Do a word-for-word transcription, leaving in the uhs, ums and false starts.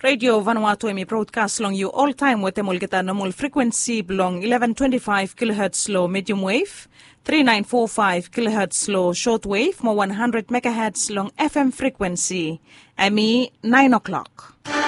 Radio Vanuatu emi broadcast long you all time with emol kita normal frequency belong eleven twenty-five kilohertz slow medium wave, thirty-nine forty-five kilohertz slow short wave, more one hundred megahertz long F M frequency. Emi nine o'clock.